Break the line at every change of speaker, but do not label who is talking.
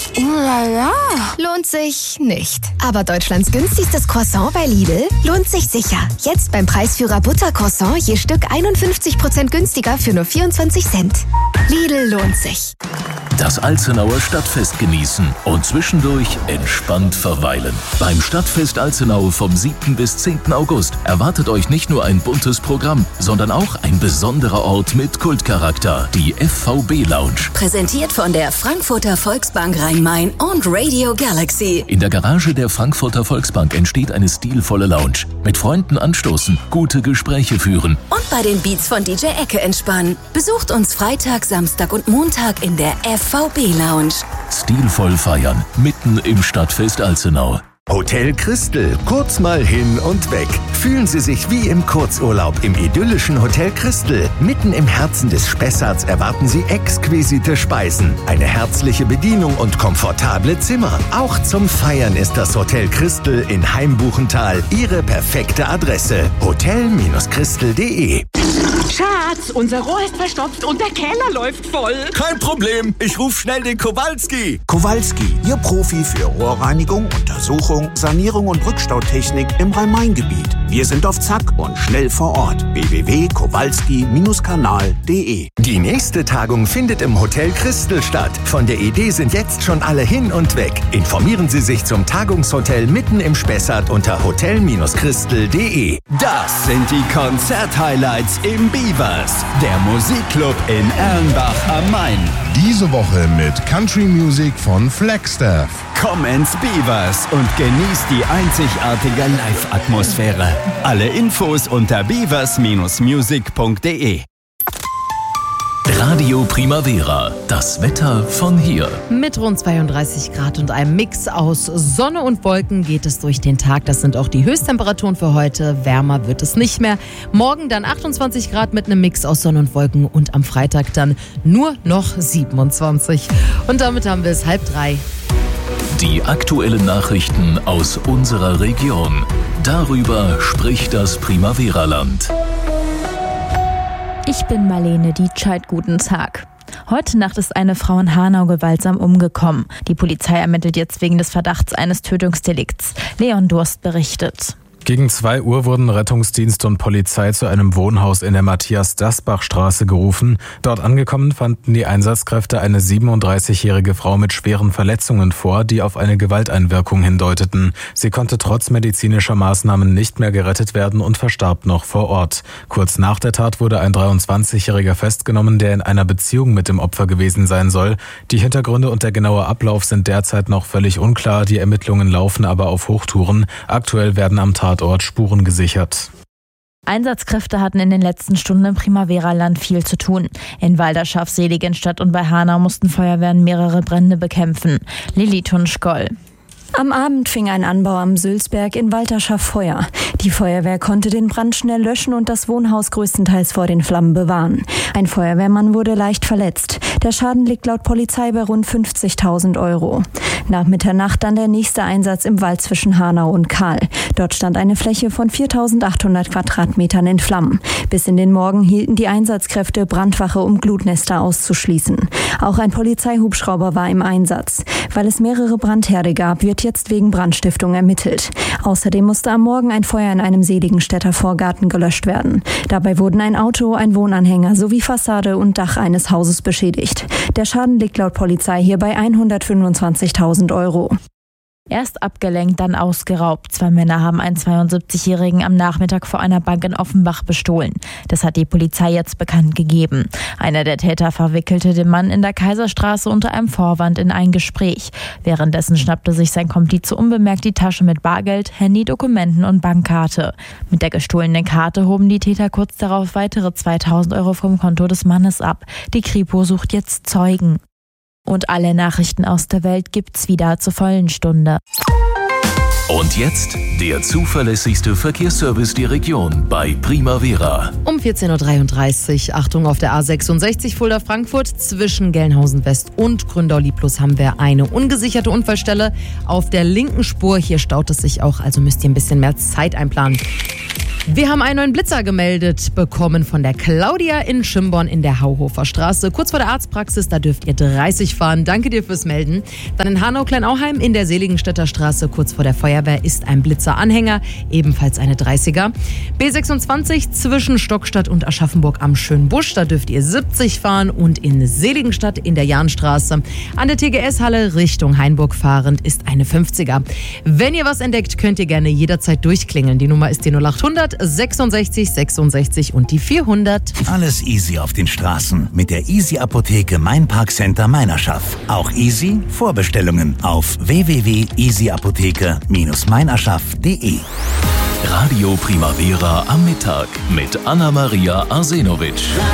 Lala.
Lohnt sich nicht. Aber Deutschlands günstigstes Croissant bei Lidl lohnt sich sicher. Jetzt beim Preisführer Buttercroissant je Stück 51% günstiger für nur 24 Cent. Lidl lohnt sich.
Das Alzenauer Stadtfest genießen und zwischendurch entspannt verweilen. Beim Stadtfest Alzenau vom 7. bis 10. August erwartet euch nicht nur ein buntes Programm, sondern auch ein besonderer Ort mit Kultcharakter, die FVB Lounge.
Präsentiert von der Frankfurter Volksbank Rhein-Main und Radio Galaxy.
In der Garage der Frankfurter Volksbank entsteht eine stilvolle Lounge. Mit Freunden anstoßen, gute Gespräche führen.
Und bei den Beats von DJ Ecke entspannen. Besucht uns Freitag, Samstag und Montag in der FVB Lounge.
Stilvoll feiern, mitten im Stadtfest Alzenau.
Hotel Christel, kurz mal hin und weg. Fühlen Sie sich wie im Kurzurlaub im idyllischen Hotel Christel. Mitten im Herzen des Spessarts erwarten Sie exquisite Speisen, eine herzliche Bedienung und komfortable Zimmer. Auch zum Feiern ist das Hotel Christel in Heimbuchental Ihre perfekte Adresse. hotel-christel.de.
Schatz, unser Rohr ist verstopft und der Keller läuft voll.
Kein Problem, ich rufe schnell den Kowalski.
Kowalski, Ihr Profi für Rohrreinigung, Untersuchung, Sanierung und Rückstautechnik im Rhein-Main-Gebiet. Wir sind auf Zack und schnell vor Ort. www.kowalski-kanal.de.
Die nächste Tagung findet im Hotel Christel statt. Von der Idee sind jetzt schon alle hin und weg. Informieren Sie sich zum Tagungshotel mitten im Spessart unter hotel-christel.de.
Das sind die Konzert-Highlights im Beavers, der Musikclub in Erlenbach am Main.
Diese Woche mit Country Music von Flagstaff.
Komm ins Beavers und genieß die einzigartige Live-Atmosphäre. Alle Infos unter beavers-music.de.
Radio Primavera, das Wetter von hier.
Mit rund 32 Grad und einem Mix aus Sonne und Wolken geht es durch den Tag. Das sind auch die Höchsttemperaturen für heute. Wärmer wird es nicht mehr. Morgen dann 28 Grad mit einem Mix aus Sonne und Wolken und am Freitag dann nur noch 27. Und damit haben wir es 2:30.
Die aktuellen Nachrichten aus unserer Region. Darüber spricht das Primavera-Land.
Ich bin Marlene Dietscheid, guten Tag. Heute Nacht ist eine Frau in Hanau gewaltsam umgekommen. Die Polizei ermittelt jetzt wegen des Verdachts eines Tötungsdelikts. Leon Durst berichtet.
Gegen 2 Uhr wurden Rettungsdienst und Polizei zu einem Wohnhaus in der Matthias-Dasbach-Straße gerufen. Dort angekommen fanden die Einsatzkräfte eine 37-jährige Frau mit schweren Verletzungen vor, die auf eine Gewalteinwirkung hindeuteten. Sie konnte trotz medizinischer Maßnahmen nicht mehr gerettet werden und verstarb noch vor Ort. Kurz nach der Tat wurde ein 23-jähriger festgenommen, der in einer Beziehung mit dem Opfer gewesen sein soll. Die Hintergründe und der genaue Ablauf sind derzeit noch völlig unklar. Die Ermittlungen laufen aber auf Hochtouren. Aktuell werden am Tatort Spuren gesichert.
Einsatzkräfte hatten in den letzten Stunden im Primavera-Land viel zu tun. In Walderschaft, Seligenstadt und bei Hanau mussten Feuerwehren mehrere Brände bekämpfen. Lilly Tunschkoll.
Am Abend fing ein Anbau am Sülzberg in Walterschaft Feuer. Die Feuerwehr konnte den Brand schnell löschen und das Wohnhaus größtenteils vor den Flammen bewahren. Ein Feuerwehrmann wurde leicht verletzt. Der Schaden liegt laut Polizei bei rund 50.000 Euro. Nach Mitternacht dann der nächste Einsatz im Wald zwischen Hanau und Kahl. Dort stand eine Fläche von 4.800 Quadratmetern in Flammen. Bis in den Morgen hielten die Einsatzkräfte Brandwache, um Glutnester auszuschließen. Auch ein Polizeihubschrauber war im Einsatz. Weil es mehrere Brandherde gab, wird jetzt wegen Brandstiftung ermittelt. Außerdem musste am Morgen ein Feuer in einem Seligenstädter Vorgarten gelöscht werden. Dabei wurden ein Auto, ein Wohnanhänger sowie Fassade und Dach eines Hauses beschädigt. Der Schaden liegt laut Polizei hier bei 125.000 Euro.
Erst abgelenkt, dann ausgeraubt. 2 Männer haben einen 72-Jährigen am Nachmittag vor einer Bank in Offenbach bestohlen. Das hat die Polizei jetzt bekannt gegeben. Einer der Täter verwickelte den Mann in der Kaiserstraße unter einem Vorwand in ein Gespräch. Währenddessen schnappte sich sein Komplize unbemerkt die Tasche mit Bargeld, Handy, Dokumenten und Bankkarte. Mit der gestohlenen Karte hoben die Täter kurz darauf weitere 2.000 Euro vom Konto des Mannes ab. Die Kripo sucht jetzt Zeugen. Und alle Nachrichten aus der Welt gibt's wieder zur vollen Stunde.
Und jetzt der zuverlässigste Verkehrsservice der Region bei Primavera.
Um 14.33 Uhr, Achtung auf der A66 Fulda-Frankfurt zwischen Gelnhausen West und Gründau-Lieblos haben wir eine ungesicherte Unfallstelle auf der linken Spur. Hier staut es sich auch, also müsst ihr ein bisschen mehr Zeit einplanen. Wir haben einen neuen Blitzer gemeldet bekommen von der Claudia in Schimborn in der Hauhofer Straße. Kurz vor der Arztpraxis, da dürft ihr 30 fahren. Danke dir fürs Melden. Dann in Hanau-Kleinauheim in der Seligenstädter Straße, kurz vor der Feuerwehr, ist ein Blitzer-Anhänger, ebenfalls eine 30er. B26 zwischen Stockstadt und Aschaffenburg am Schönbusch, da dürft ihr 70 fahren. Und in Seligenstadt in der Jahnstraße an der TGS-Halle Richtung Hainburg fahrend ist eine 50er. Wenn ihr was entdeckt, könnt ihr gerne jederzeit durchklingeln. Die Nummer ist die 0800 66 66 und die 400.
Alles easy auf den Straßen mit der Easy Apotheke Main Park Center Meinerschaft. Auch easy Vorbestellungen auf www.easyapotheke-meinerschaft.de.
Radio Primavera am Mittag mit Anna-Maria Arsenovic.